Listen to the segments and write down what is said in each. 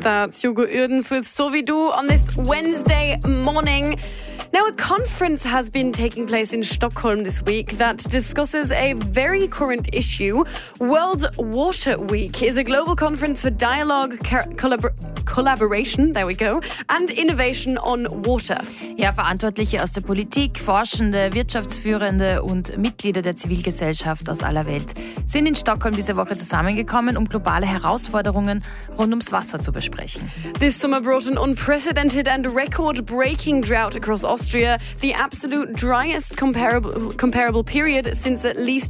That's Hugo Urdens with So Wie Du on this Wednesday morning. Now, a conference has been taking place in Stockholm this week that discusses a very current issue. World Water Week is a global conference for dialogue, collaboration, there we go, and innovation on water. Ja, Verantwortliche aus der Politik, Forschende, Wirtschaftsführende und Mitglieder der Zivilgesellschaft aus aller Welt sind in Stockholm diese Woche zusammengekommen, um globale Herausforderungen rund ums Wasser zu besprechen. This summer brought an unprecedented and record-breaking drought across Austria, the absolute driest comparable period since at least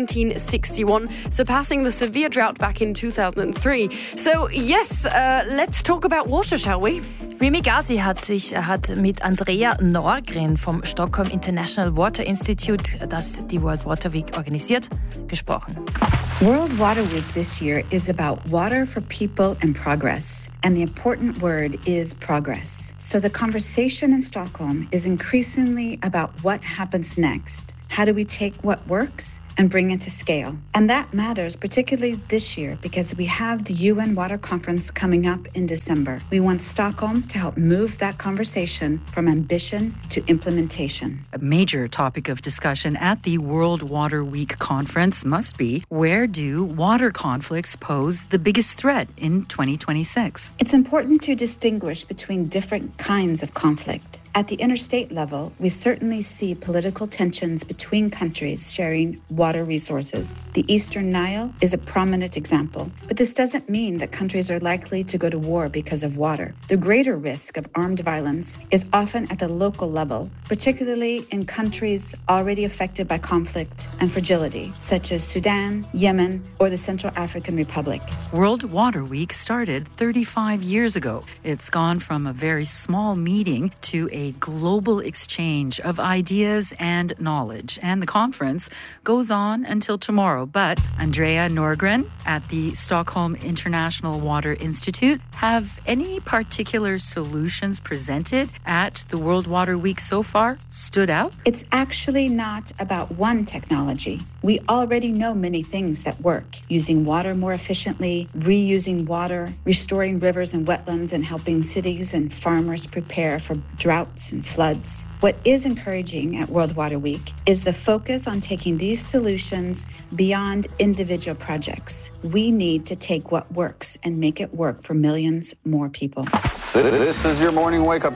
1961, surpassing the severe drought back in 2003. So yes, let's talk about water, shall we? Rimi Ghazi hat mit Andrea Norgren vom Stockholm International Water Institute, das die World Water Week organisiert, gesprochen. World Water Week this year is about water for people and progress. And the important word is progress. So the conversation in Stockholm is increasingly about what happens next. How do we take what works and bring it to scale? And that matters particularly this year because we have the UN Water Conference coming up in December. We want Stockholm to help move that conversation from ambition to implementation. A major topic of discussion at the World Water Week conference must be, where do water conflicts pose the biggest threat in 2026? It's important to distinguish between different kinds of conflict. At the interstate level, we certainly see political tensions between countries sharing water resources. The Eastern Nile is a prominent example, but this doesn't mean that countries are likely to go to war because of water. The greater risk of armed violence is often at the local level, particularly in countries already affected by conflict and fragility, such as Sudan, Yemen, or the Central African Republic. World Water Week started 35 years ago. It's gone from a very small meeting to a global exchange of ideas and knowledge. And the conference goes on until tomorrow. But Andrea Norgren at the Stockholm International Water Institute, have any particular solutions presented at the World Water Week so far stood out? It's actually not about one technology. We already know many things that work. Using water more efficiently, reusing water, restoring rivers and wetlands, and helping cities and farmers prepare for droughts and floods. What is encouraging at World Water Week is the focus on taking these solutions beyond individual projects. We need to take what works and make it work for millions more people. This is your morning wake-up